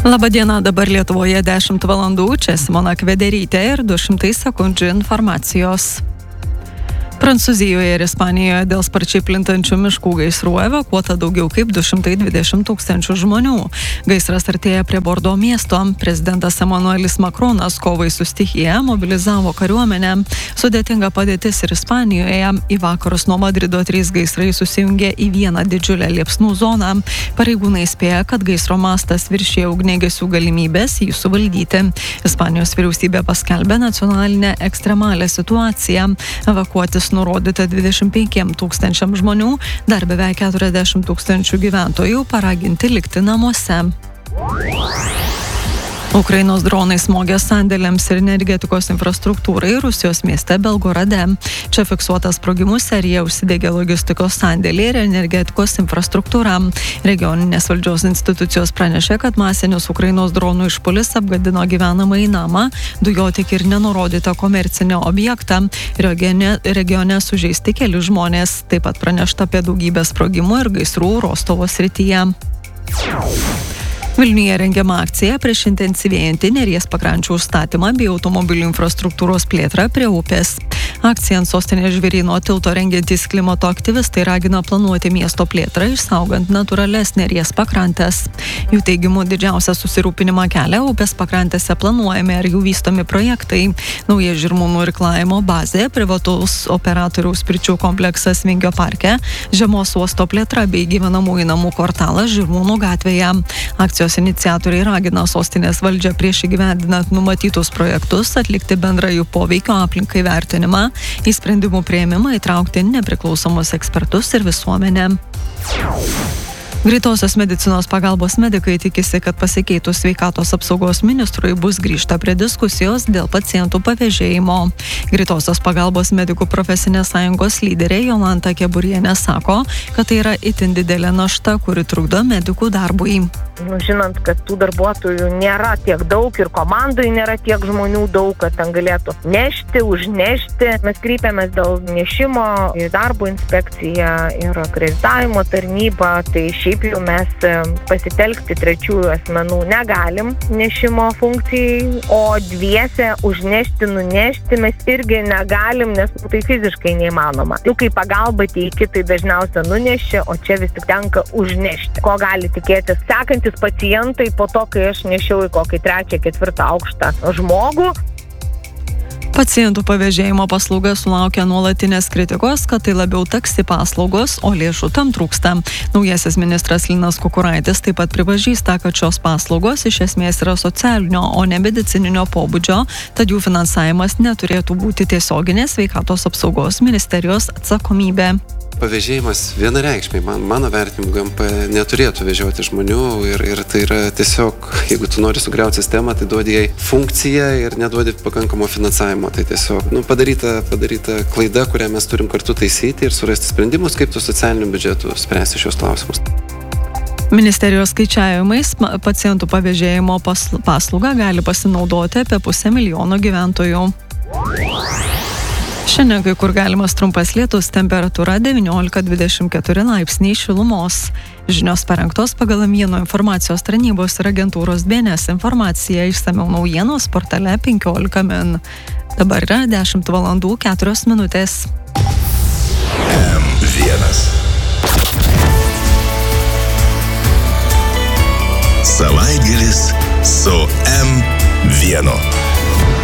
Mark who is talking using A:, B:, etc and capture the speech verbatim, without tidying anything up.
A: Labadiena, dabar Lietuvoje dešimt valandų, čia Simona Kvederytė ir du šimtai sekundžių informacijos. Prancūzijoje ir Ispanijoje dėl sparčiai plintančių miškų gaisrų evakuota daugiau kaip du šimtai dvidešimt tūkstančių žmonių. Gaisras artėja prie Bordo miesto. Prezidentas Emanuelis Makronas kovai su stichija mobilizavo kariuomenę. Sudėtinga padėtis ir Ispanijoje. Į vakarus nuo Madrido trys gaisrai susijungė į vieną didžiulę liepsnų zoną. Pareigūnai spėja, kad gaisro mastas viršėjo ugniagesių galimybės jį suvaldyti. Ispanijos vyriausybė paskelbė nacionalinę ekstremalią situaciją. Evakuotis nurodyta dvidešimt penkiem tūkstančiam žmonių, dar beveik keturiasdešimt tūkstančių gyventojų paraginti likti namuose. Ukrainos dronai smogė sandėliams ir energetikos infrastruktūrai Rusijos mieste Belgorade. Čia fiksuota sprogimų serija, užsidegė logistikos sandėliai ir energetikos infrastruktūra. Regioninės valdžios institucijos pranešė, kad masinis Ukrainos dronų išpuolis apgadino gyvenamąjį namą, dujotiekį ir nenurodytą komercinį objektą. Regione, regione sužeisti keli žmonės. Taip pat pranešta apie daugybę sprogimų ir gaisrų Rostovo srityje. Vilniuje rengiama akcija prieš intensyvėjantį Neries pakrančių užstatymą bei automobilių infrastruktūros plėtrą prie upės. Akciją ant sostinės Žvėryno tilto rengiantys klimato aktyvistai ragina planuoti miesto plėtrą, išsaugant natūrales Neries pakrantės. Jų teigimu didžiausią susirūpinimą kelia upės pakrantėse planuojami ar jų vystomi projektai. Nauja Žirmūnų irklavimo bazė, privatus operatoriaus pirčių kompleksas Vingio parke, Žemos uosto plėtra bei gyvenamųjų namų kvartalas Žirmūnų gatvėje. Akcijos iniciatoriai ragina sostinės valdžią prieš įgyvendinant numatytus projektus atlikti bendrąjų poveikio aplinkai vertinimą, į sprendimų priėmimą įtraukti nepriklausomus ekspertus ir visuomenę. Greitosios medicinos pagalbos medikai tikisi, kad pasikeitus sveikatos apsaugos ministrui bus grįžta prie diskusijos dėl pacientų pavėžėjimo. Greitosios pagalbos medikų profesinės sąjungos lyderė Jolanta Keburienė sako, kad tai yra itin didelė našta, kuri trukdo medikų darbui.
B: Nu, žinant, kad tų darbuotojų nėra tiek daug ir komandai nėra tiek žmonių daug, kad ten galėtų nešti, užnešti. Mes kreipiamės dėl nešimo į darbo inspekciją ir akreditavimo tarnybą, tai šiaip jau mes pasitelkti trečiųjų asmenų negalim nešimo funkcijai, o dviese užnešti, nunešti mes irgi negalim, nes tai fiziškai neįmanoma. Jau kai pagalba teiki, tai dažniausia nuneši, o čia vis tik tenka užnešti. Ko gali tikėtis sekantis pacientai po to, kai aš nešiau į kokį trečią, ketvirtą aukštą žmogų.
A: Pacientų pavėžėjimo paslauga sulaukia nuolatinės kritikos, kad tai labiau taksi paslaugos, o lėšų tam trūksta. Naujasis ministras Linas Kukuraitis taip pat pripažįsta, kad šios paslaugos iš esmės yra socialinio, o ne medicininio pobūdžio, tad jų finansavimas neturėtų būti tiesioginė sveikatos apsaugos ministerijos atsakomybė.
C: Pavėžėjimas vienareikšmiai, man, mano vertinimu, G M P neturėtų vežioti žmonių ir, ir tai yra tiesiog, jeigu tu nori sugriauti sistemą, tai duodi jai funkciją ir neduodi pakankamo finansavimo. Tai tiesiog nu, padaryta, padaryta klaida, kurią mes turim kartu taisyti ir surasti sprendimus, kaip tu socialiniu biudžetu spręsti šios klausimus.
A: Ministerijos skaičiavimais pacientų pavėžėjimo paslaugą gali pasinaudoti apie pusę milijono gyventojų. Šiandien kai kur galimas trumpas lietus, temperatūra devyniolika dvidešimt keturi laipsniai šilumos. Žinios parengtos pagal Mieno informacijos tarnybos ir agentūros B N S informaciją, išsamiau naujienos portale penkiolika min. Dabar yra dešimt valandų keturios minutės.
D: M vienas. Savaitgalis su M vienu.